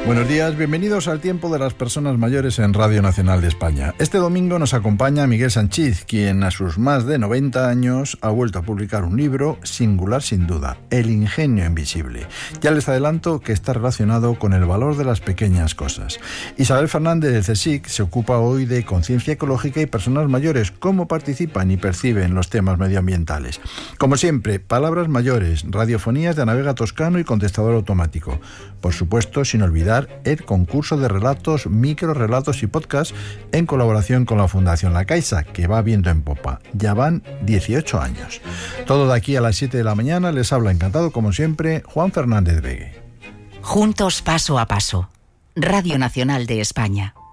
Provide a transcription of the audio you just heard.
Buenos días, bienvenidos al Tiempo de las Personas Mayores en Radio Nacional de España. Este domingo nos acompaña Miguel Sanchís, quien a sus más de 90 años ha vuelto a publicar un libro singular sin duda, El ingenio invisible. Ya les adelanto que está relacionado con el valor de las pequeñas cosas. Isabel Fernández del CSIC se ocupa hoy de conciencia ecológica y personas mayores, cómo participan y perciben los temas medioambientales. Como siempre, palabras mayores, radiofonías de Ana Vega Toscano y contestador automático. Por supuesto, sin olvidar el concurso de relatos, microrelatos y podcast en colaboración con la Fundación La Caixa, que va viento en popa. Ya van 18 años. Todo de aquí a las 7 de la mañana. Les habla encantado, como siempre, Juan Fernández Vegue. Juntos paso a paso. Radio Nacional de España.